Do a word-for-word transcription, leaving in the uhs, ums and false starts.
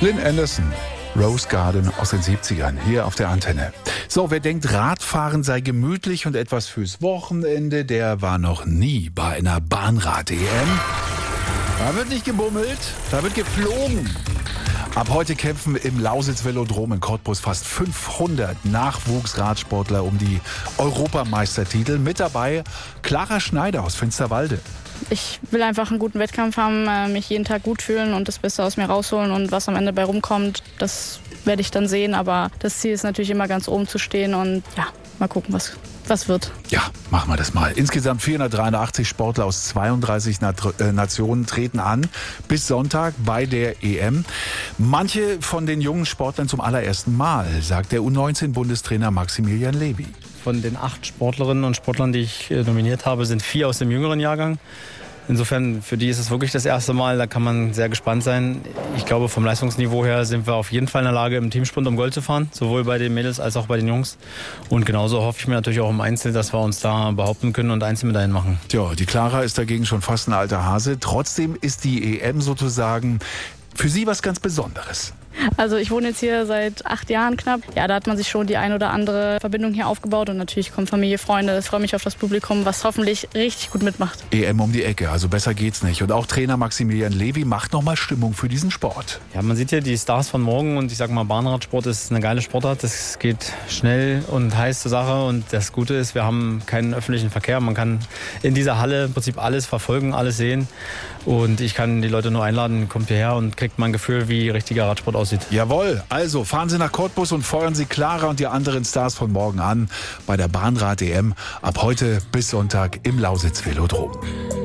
Lynn Anderson, Rose Garden aus den siebzigern, hier auf der Antenne. So, wer denkt, Radfahren sei gemütlich und etwas fürs Wochenende, der war noch nie bei einer Bahnrad-E M. Da wird nicht gebummelt, da wird geflogen. Ab heute kämpfen im Lausitz-Velodrom in Cottbus fast fünfhundert Nachwuchsradsportler um die Europameistertitel. Mit dabei Clara Schneider aus Finsterwalde. Ich will einfach einen guten Wettkampf haben, mich jeden Tag gut fühlen und das Beste aus mir rausholen. Und was am Ende bei rumkommt, das werde ich dann sehen. Aber das Ziel ist natürlich immer ganz oben zu stehen und ja, mal gucken, was, was wird. Ja, machen wir das mal. Insgesamt vierhundertdreiundachtzig Sportler aus zweiunddreißig Nationen treten an bis Sonntag bei der E M. Manche von den jungen Sportlern zum allerersten Mal, sagt der U neunzehn Bundestrainer Maximilian Levy. Von den acht Sportlerinnen und Sportlern, die ich nominiert habe, sind vier aus dem jüngeren Jahrgang. Insofern, für die ist es wirklich das erste Mal, da kann man sehr gespannt sein. Ich glaube, vom Leistungsniveau her sind wir auf jeden Fall in der Lage, im Teamsprint um Gold zu fahren, sowohl bei den Mädels als auch bei den Jungs. Und genauso hoffe ich mir natürlich auch im Einzel, dass wir uns da behaupten können und Einzelmedaillen machen. Tja, die Clara ist dagegen schon fast ein alter Hase. Trotzdem ist die E M sozusagen für sie was ganz Besonderes. Also ich wohne jetzt hier seit acht Jahren knapp. Ja, da hat man sich schon die ein oder andere Verbindung hier aufgebaut und natürlich kommen Familie, Freunde. Ich freue mich auf das Publikum, was hoffentlich richtig gut mitmacht. E M um die Ecke, also besser geht's nicht. Und auch Trainer Maximilian Levy macht nochmal Stimmung für diesen Sport. Ja, man sieht hier die Stars von morgen und ich sage mal, Bahnradsport ist eine geile Sportart. Das geht schnell und heiß zur Sache und das Gute ist, wir haben keinen öffentlichen Verkehr. Man kann in dieser Halle im Prinzip alles verfolgen, alles sehen und ich kann die Leute nur einladen, kommt hierher und kriegt mal ein Gefühl, wie richtiger Radsport aussieht. Jawohl, also fahren Sie nach Cottbus und feuern Sie Clara und die anderen Stars von morgen an bei der Bahnrad-E M ab heute bis Sonntag im Lausitz-Velodrom.